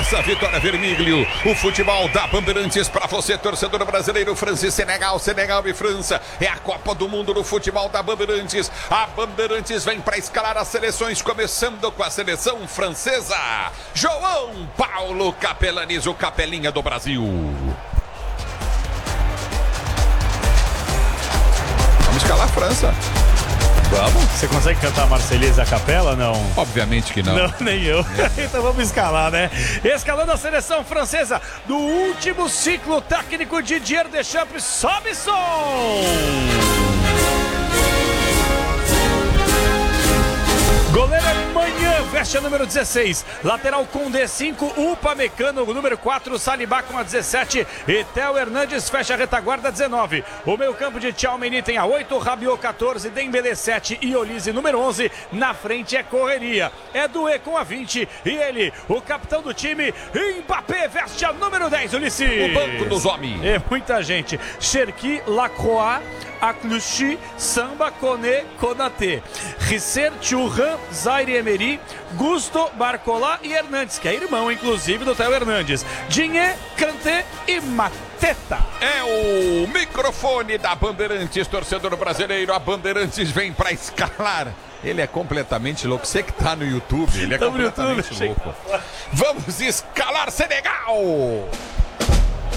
essa vitória, Vermílio. O futebol da Bandeirantes para você, torcedor brasileiro. França e Senegal, Senegal e França. É a Copa do Mundo no futebol da Bandeirantes. A Bandeirantes vem para escalar as seleções, começando com a seleção francesa. João Paulo Capelanes, o Capelinha do Brasil. Vamos escalar a França. Vamos. Você consegue cantar Marselhesa a capela, não? Obviamente que não. Não, nem eu. Então vamos escalar, né? Escalando a seleção francesa do último ciclo técnico de Didier Deschamps. Sobe som! Goleiro é Manhã, veste a número 16. Lateral Condé 5, Upamecano, número 4, Salibá com a 17. E Theo Hernandes fecha a retaguarda 19. O meio campo de Tchouaméni tem a 8, Rabiot 14, Dembélé 7 e Olise número 11. Na frente é correria. É Doué com a 20. E ele, o capitão do time, Mbappé, veste a número 10, Ulisses. O banco dos homens. É muita gente. Cherki, Lacroix, Akluchi, Samba, Koné, Konaté, Risser, Thuram, Zaire Emery, Gusto, Barcola e Hernandes, que é irmão, inclusive, do Theo Hernandes. Dinhe, Kanté e Mateta. É o microfone da Bandeirantes, torcedor brasileiro. A Bandeirantes vem para escalar. Ele é completamente louco. Você que tá no YouTube, ele é completamente louco. Vamos escalar Senegal!